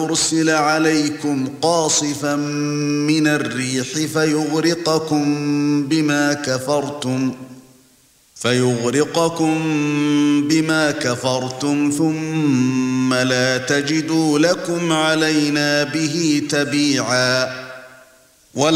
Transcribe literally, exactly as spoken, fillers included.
يرسل عليكم قاصفا من الريح فيغرقكم بما كفرتم فيغرقكم بما كفرتم ثم لا تجدوا لكم علينا به تبيعا